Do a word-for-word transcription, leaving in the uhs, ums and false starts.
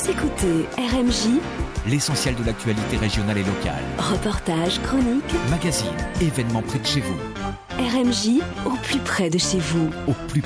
Vous écoutez R M J, l'essentiel de l'actualité régionale et locale. Reportages, chroniques, magazines, événements près de chez vous. R M J, au plus près de chez vous. Au plus